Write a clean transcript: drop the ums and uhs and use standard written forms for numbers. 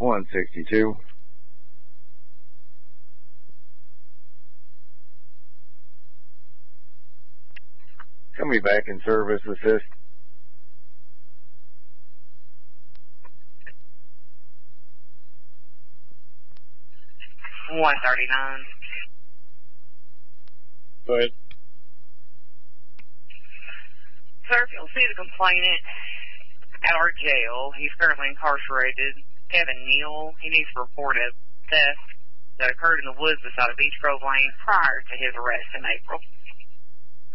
162. Coming back in service assist. $139. Go ahead. Sir, if you'll see the complainant at our jail, he's currently incarcerated. Kevin Neal, he needs to report a theft that occurred in the woods beside of Beach Grove Lane prior to his arrest in April.